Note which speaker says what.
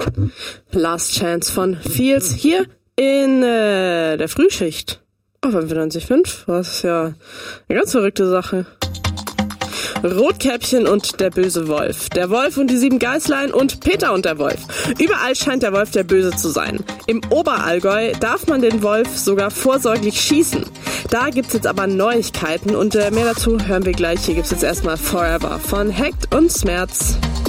Speaker 1: Last Chance von Fields hier in der Frühschicht. Auf 95.5, was ist ja eine ganz verrückte Sache. Rotkäppchen und der böse Wolf. Der Wolf und die 7 Geißlein und Peter und der Wolf. Überall scheint der Wolf der Böse zu sein. Im Oberallgäu darf man den Wolf sogar vorsorglich schießen. Da gibt's jetzt aber Neuigkeiten und mehr dazu hören wir gleich. Hier gibt's jetzt erstmal Forever von Heckt und Smerz.